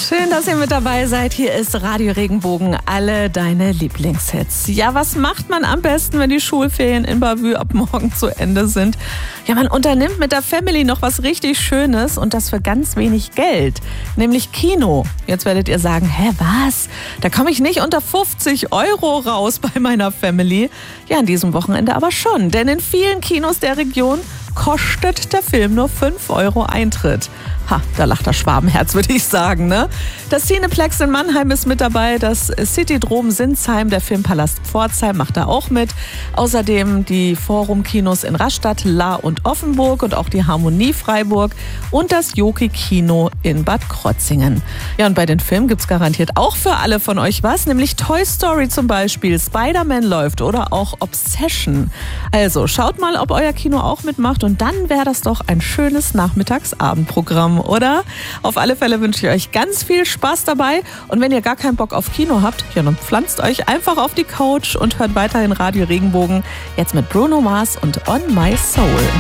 Schön, dass ihr mit dabei seid. Hier ist Radio Regenbogen, alle deine Lieblingshits. Ja, was macht man am besten, wenn die Schulferien in Bavü ab morgen zu Ende sind? Ja, man unternimmt mit der Family noch was richtig Schönes und das für ganz wenig Geld, nämlich Kino. Jetzt werdet ihr sagen, was? Da komme ich nicht unter 50 € raus bei meiner Family. Ja, an diesem Wochenende aber schon, denn in vielen Kinos der Region kostet der Film nur 5 € Eintritt. Da lacht das Schwabenherz, würde ich sagen, ne? Das Cineplex in Mannheim ist mit dabei, das Citydrom Sinsheim, der Filmpalast Pforzheim macht da auch mit. Außerdem die Forum-Kinos in Rastatt, Lahr und Offenburg und auch die Harmonie Freiburg und das Joki-Kino in Bad Krotzingen. Ja, und bei den Filmen gibt's garantiert auch für alle von euch was, nämlich Toy Story zum Beispiel, Spider-Man läuft oder auch Obsession. Also schaut mal, ob euer Kino auch mitmacht und dann wäre das doch ein schönes Nachmittagsabendprogramm, oder? Auf alle Fälle wünsche ich euch ganz viel Spaß dabei. Und wenn ihr gar keinen Bock auf Kino habt, ja, dann pflanzt euch einfach auf die Couch und hört weiterhin Radio Regenbogen. Jetzt mit Bruno Mars und On My Soul.